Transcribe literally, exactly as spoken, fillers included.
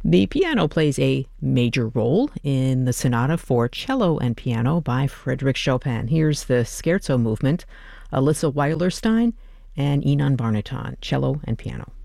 The piano plays a major role in the sonata for cello and piano by Frédéric Chopin. Here's the scherzo movement, Alyssa Weilerstein and Ynon Barnaton, cello and piano.